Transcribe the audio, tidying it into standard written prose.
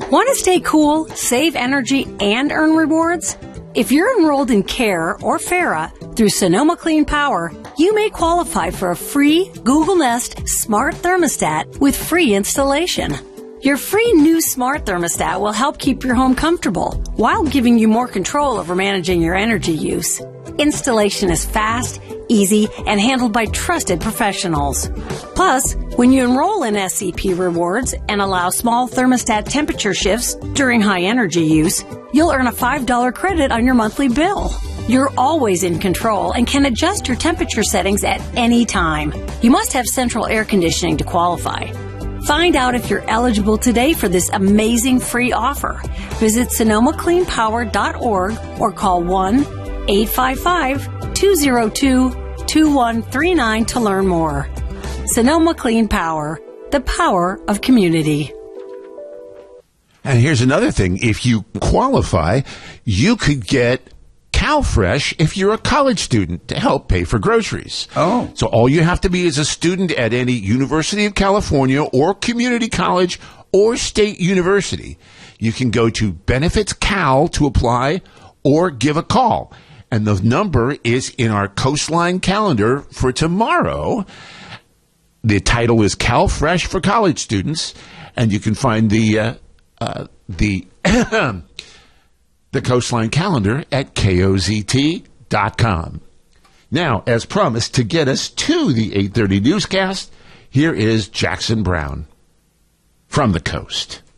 Want to stay cool, save energy, and earn rewards? If you're enrolled in CARE or FARA through Sonoma Clean Power, you may qualify for a free Google Nest smart thermostat with free installation. Your free new smart thermostat will help keep your home comfortable while giving you more control over managing your energy use. Installation is fast, easy, and handled by trusted professionals. Plus, when you enroll in SCP Rewards and allow small thermostat temperature shifts during high energy use, you'll earn a $5 credit on your monthly bill. You're always in control and can adjust your temperature settings at any time. You must have central air conditioning to qualify. Find out if you're eligible today for this amazing free offer. Visit SonomaCleanPower.org or call 1-855-202-2139 to learn more. Sonoma Clean Power, the power of community. And here's another thing. If you qualify, you could get CalFresh if you're a college student to help pay for groceries. Oh. So all you have to be is a student at any University of California or community college or state university. You can go to Benefits Cal to apply or give a call. And the number is in our Coastline calendar for tomorrow. The title is CalFresh for College Students, and you can find the Coastline calendar at KOZT.com. Now, as promised, to get us to the 8:30 newscast, here is Jackson Brown from the Coast.